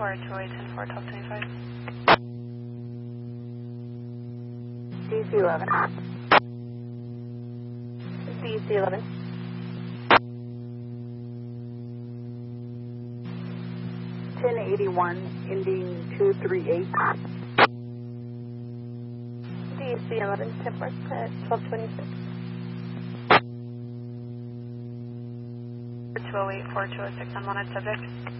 208 10 4 1225. DC 11. DC 11. (1081) ending 238. DC 11 10 4 1226. 208 4206 unwanted subject.